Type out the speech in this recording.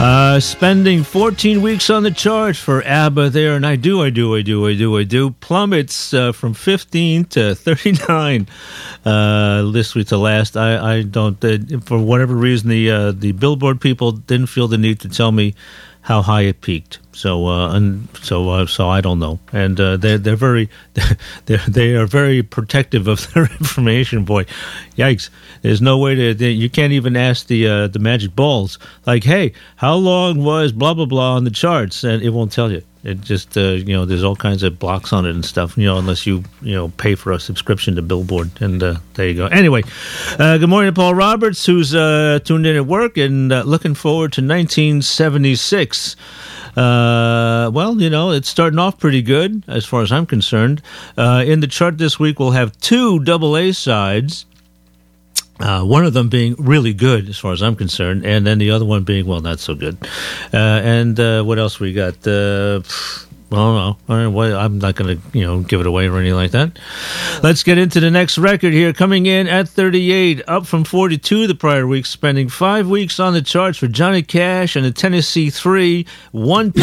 Spending 14 weeks on the charts for ABBA there, and I do. Plummets from 15 to 39 this week to last. I don't, for whatever reason, the Billboard people didn't feel the need to tell me how high it peaked. So I don't know, and they're very they are very protective of their information. Boy, yikes! There's no way you can't even ask the magic balls like, hey, how long was blah blah blah on the charts, and it won't tell you. It just there's all kinds of blocks on it and stuff. Unless you pay for a subscription to Billboard, and there you go. Anyway, good morning to Paul Roberts, who's tuned in at work and looking forward to 1976. It's starting off pretty good as far as I'm concerned. In the chart this week, we'll have two AA sides. One of them being really good as far as I'm concerned, and then the other one being, well, not so good. And what else we got? I don't know. I'm not going to, give it away or anything like that. Let's get into the next record here. Coming in at 38, up from 42 the prior week, spending 5 weeks on the charts for Johnny Cash and the Tennessee 3, One